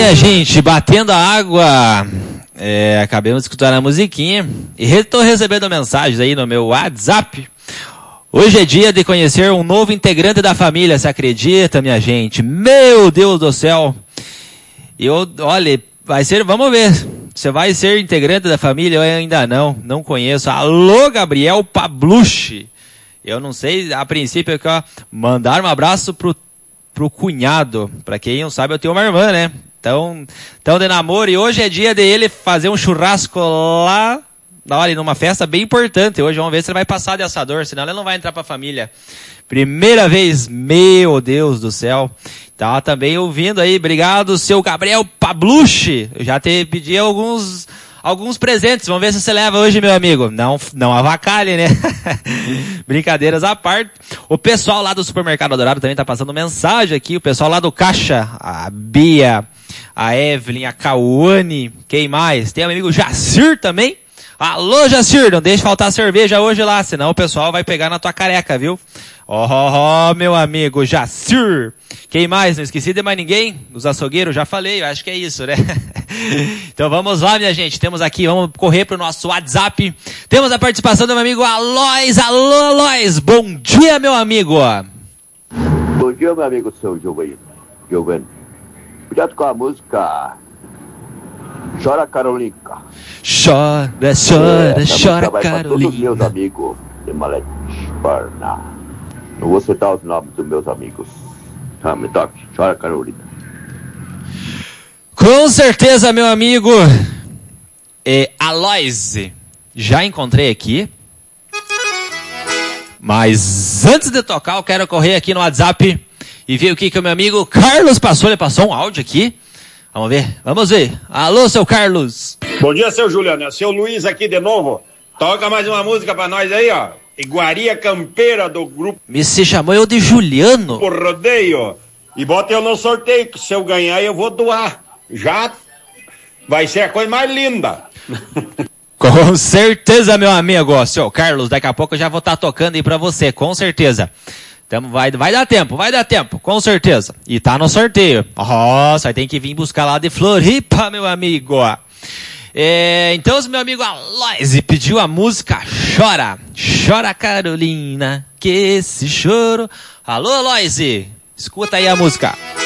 minha gente, batendo a água. Acabamos de escutar a musiquinha. E estou recebendo mensagens aí no meu WhatsApp. Hoje é dia de conhecer um novo integrante da família, você acredita, minha gente? Meu Deus do céu! Olha, vai ser, vamos ver. Você vai ser integrante da família? Eu ainda não conheço. Alô, Gabriel Pablucci. Eu não sei, a princípio, aqui, ó, mandar um abraço pro cunhado. Pra quem não sabe, eu tenho uma irmã, né? Então de namoro. E hoje é dia dele fazer um churrasco lá, olha, numa festa bem importante. Hoje vamos ver se ele vai passar de assador, senão ele não vai entrar pra família. Primeira vez, meu Deus do céu. Tá também ouvindo aí, obrigado, seu Gabriel Pablucci. Eu já te pedi alguns presentes, vamos ver se você leva hoje, meu amigo. Não avacalhe, né? Brincadeiras à parte. O pessoal lá do Supermercado Dourado também tá passando mensagem aqui. O pessoal lá do Caixa, a Bia, a Evelyn, a Cauane, quem mais? Tem o amigo Jacir também. Alô, Jacir, não deixe faltar cerveja hoje lá, senão o pessoal vai pegar na tua careca, viu? Meu amigo Jacir. Quem mais? Não esqueci de mais ninguém? Os açougueiros, já falei, eu acho que é isso, né? Então vamos lá, minha gente. Temos aqui, vamos correr pro nosso WhatsApp. Temos a participação do meu amigo Alois. Alô, Alois. Bom dia, meu amigo. Bom dia, meu amigo, seu Giovanni. Cuidado com a música Chora Carolinca. Chora, Carolinca. Todos os meus amigos de Malete Parna. Não vou citar os nomes dos meus amigos. Me toque, Chora Carolinca. Com certeza, meu amigo Alois. Já encontrei aqui. Mas antes de tocar, eu quero correr aqui no WhatsApp e ver o que o meu amigo Carlos passou. Ele passou um áudio aqui. Vamos ver. Alô, seu Carlos. Bom dia, seu Juliano. É o seu Luiz aqui de novo. Toca mais uma música pra nós aí, ó. Iguaria Campeira do grupo. Se chamou eu de Juliano? Por rodeio. E bota eu no sorteio, que se eu ganhar eu vou doar. Já vai ser a coisa mais linda. Com certeza, meu amigo. Seu Carlos, daqui a pouco eu já vou estar tocando aí pra você, com certeza. Então vai dar tempo, com certeza. E tá no sorteio. Nossa, tem que vir buscar lá de Floripa, meu amigo. Então, meu amigo Alois pediu a música Chora Carolina, que esse choro. Alô, Alois, escuta aí a música.